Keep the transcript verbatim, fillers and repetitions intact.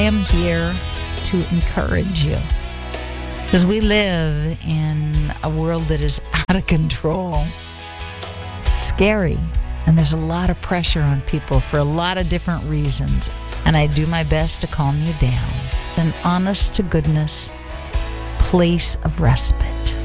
am here to encourage you. Because we live in a world that is out of control. It's scary. And there's a lot of pressure on people for a lot of different reasons. And I do my best to calm you down. An honest to goodness place of respite.